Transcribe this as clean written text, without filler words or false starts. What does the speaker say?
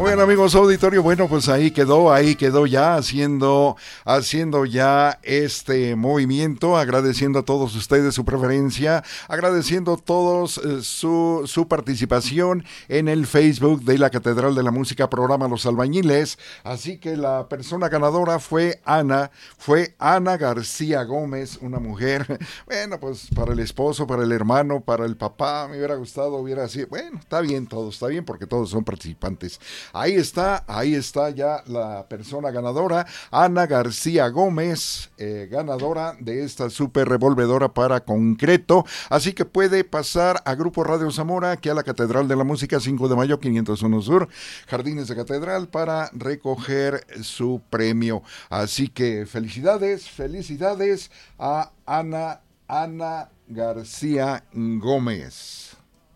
Bueno, amigos auditorio, bueno, pues ahí quedó ya haciendo ya este movimiento, agradeciendo a todos ustedes su preferencia, agradeciendo a todos su participación en el Facebook de la Catedral de la Música, programa Los Albañiles. Así que la persona ganadora fue Ana García Gómez, una mujer, bueno, pues para el esposo, para el hermano, para el papá, me hubiera gustado, hubiera sido, bueno, está bien todo, está bien porque todos son participantes. Ahí está ya la persona ganadora, Ana García Gómez, ganadora de esta super revolvedora para concreto. Así que puede pasar a Grupo Radio Zamora, aquí a la Catedral de la Música, 5 de mayo, 501 Sur, Jardines de Catedral, para recoger su premio. Así que felicidades a Ana García Gómez.